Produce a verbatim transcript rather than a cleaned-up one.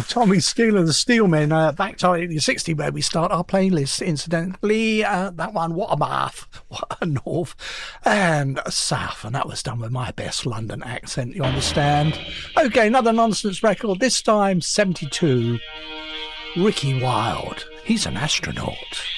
Tommy Steele and the Steelmen, uh, back to eighteen sixty, where we start our playlist. Incidentally, uh, that one, what a math, what a north and a south, and that was done with my best London accent, you understand? Okay, another nonsense record, this time seventy-two. Ricky Wilde, he's an astronaut.